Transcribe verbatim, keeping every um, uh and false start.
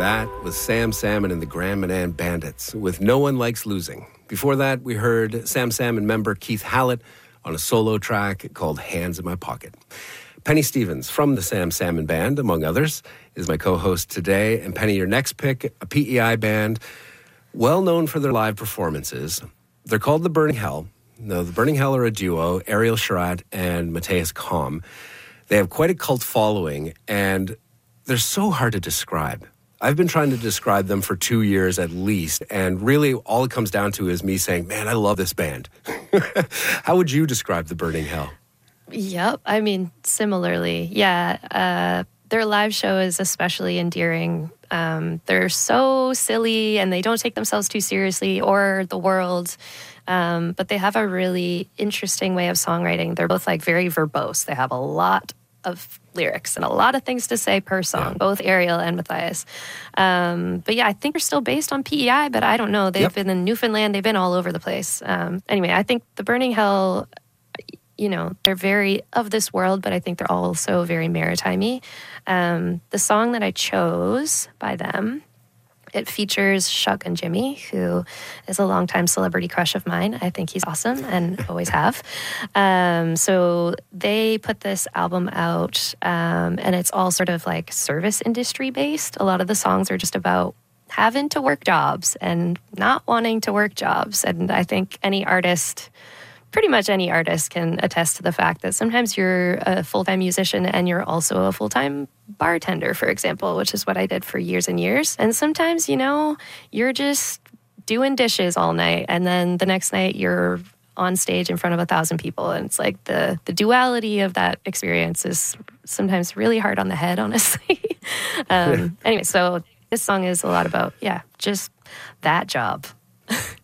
That was Sam Salmon and the Grand Manan Bandits with No One Likes Losing. Before that, we heard Sam Salmon member Keith Hallett on a solo track called Hands in My Pocket. Penny Stevens from the Sam Salmon Band, among others, is my co-host today. And Penny, your next pick, a P E I band, well known for their live performances. They're called the Burning Hell. No, the Burning Hell are a duo, Ariel Sharat and Matthias Kom. They have quite a cult following, and they're so hard to describe. I've been trying to describe them for two years at least, and really all it comes down to is me saying, man, I love this band. How would you describe the Burning Hell? Yep. I mean, similarly, yeah. Uh, their live show is especially endearing. Um, they're so silly, and they don't take themselves too seriously or the world. Um, but they have a really interesting way of songwriting. They're both like very verbose. They have a lot of lyrics and a lot of things to say per song, yeah. Both Ariel and Matthias. Um, but yeah, I think they're still based on P E I, but I don't know. They've yep. been in Newfoundland. They've been all over the place. Um, anyway, I think the Burning Hell, you know, they're very of this world, but I think they're also very maritime-y. Um, the song that I chose by them, it features Shuck and Jimmy, who is a longtime celebrity crush of mine. I think he's awesome and always have. Um, so they put this album out, um, and it's all sort of like service industry based. A lot of the songs are just about having to work jobs and not wanting to work jobs. And I think any artist... Pretty much any artist can attest to the fact that sometimes you're a full-time musician and you're also a full-time bartender, for example, which is what I did for years and years. And sometimes, you know, you're just doing dishes all night, and then the next night you're on stage in front of a thousand people. And it's like the, the duality of that experience is sometimes really hard on the head, honestly. um, anyway, so this song is a lot about, yeah, just that job.